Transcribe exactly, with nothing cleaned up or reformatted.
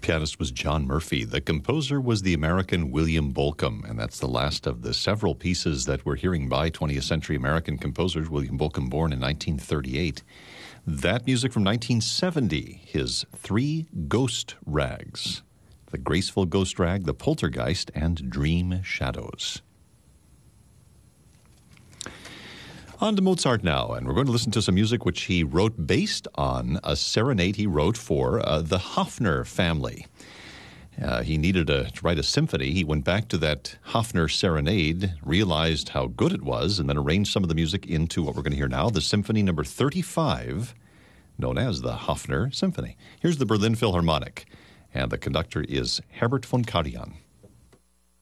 pianist was John Murphy. The composer was the American William Bolcom, and that's the last of the several pieces that we're hearing by twentieth century American composers. William Bolcom, born in nineteen thirty-eight. That music from nineteen seventy, his Three Ghost Rags. The Graceful Ghost Rag, The Poltergeist, and Dream Shadows. On to Mozart now, and we're going to listen to some music which he wrote based on a serenade he wrote for uh, the Hofner family. Uh, he needed a, to write a symphony. He went back to that Hofner serenade, realized how good it was, and then arranged some of the music into what we're going to hear now, the Symphony Number thirty-five, known as the Hofner Symphony. Here's the Berlin Philharmonic, and the conductor is Herbert von Karajan.